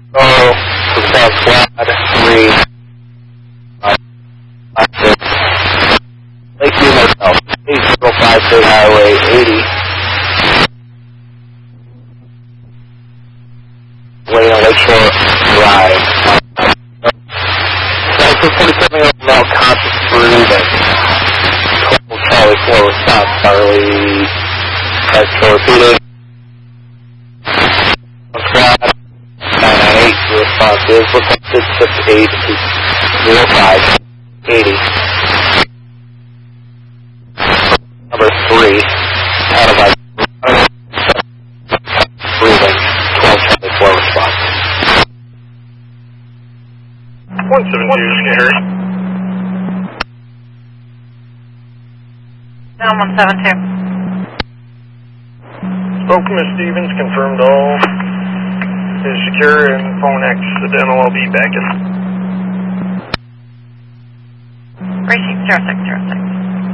Oh, South Squad 3, 556. Lakeview Motel, 8005 State Highway 80. Waiting on Lakeshore Drive. Center 47 over Mount Conscious Brood and Charlie 4 response. Charlie has repeated. On squad 998, the response is requested 5805 80. Number 3, out of our breathing, 1274 response. 172, Scary. Down 172. Spoke to Ms. Stevens, confirmed all is secure, and phone X, the demo will be back in. Receipt 0606.